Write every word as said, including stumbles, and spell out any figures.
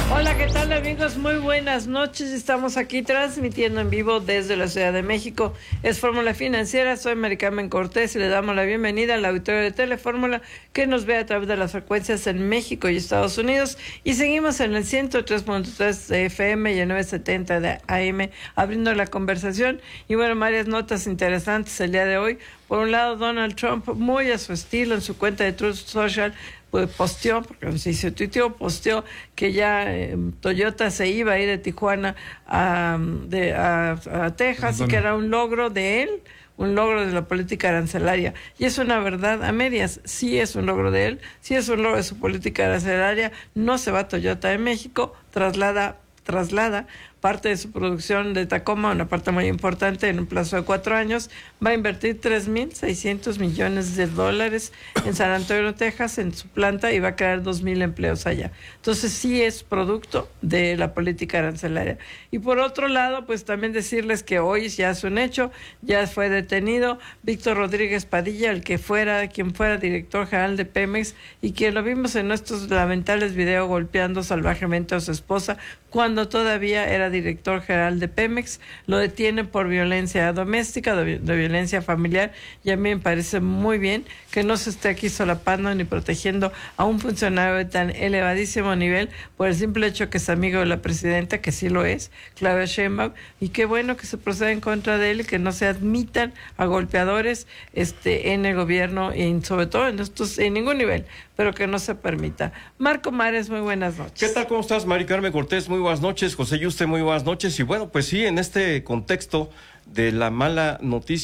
Hola, ¿qué tal amigos? Muy buenas noches. Estamos aquí transmitiendo en vivo desde la Ciudad de México. Es Fórmula Financiera, soy Mari Carmen Cortés y le damos la bienvenida al auditorio de Telefórmula que nos ve a través de las frecuencias en México y Estados Unidos. Y seguimos en el ciento tres punto tres de F M y el novecientos setenta de A M abriendo la conversación. Y bueno, varias notas interesantes el día de hoy. Por un lado, Donald Trump, muy a su estilo, en su cuenta de Truth Social, pues posteó, porque no se dice tuiteó, posteó que ya eh, Toyota se iba a ir de Tijuana a, de, a, a Texas, y que era un logro de él, un logro de la política arancelaria. Y es una verdad a medias, sí es un logro de él, sí es un logro de su política arancelaria. No se va Toyota de México, traslada, traslada parte de su producción de Tacoma, una parte muy importante, en un plazo de cuatro años, va a invertir tres mil seiscientos millones de dólares en San Antonio, Texas, en su planta, y va a crear dos mil empleos allá. Entonces sí es producto de la política arancelaria. Y por otro lado, pues también decirles que hoy ya es un hecho, ya fue detenido Víctor Rodríguez Padilla, el que fuera, quien fuera director general de Pemex, y quien lo vimos en estos lamentables videos golpeando salvajemente a su esposa, cuando todavía era director general de Pemex. Lo detienen por violencia doméstica, de, de violencia familiar, y a mí me parece muy bien que no se esté aquí solapando ni protegiendo a un funcionario de tan elevadísimo nivel por el simple hecho que es amigo de la presidenta, que sí lo es, Claudia Sheinbaum, y qué bueno que se proceda en contra de él y que no se admitan a golpeadores este en el gobierno, y sobre todo en estos, en ningún nivel, pero que no se permita. Marco Mares, muy buenas noches. ¿Qué tal? ¿Cómo estás, Mari Carmen Cortés? Muy buenas noches. José Yuste, muy buenas noches. Y bueno, pues sí, en este contexto de la mala noticia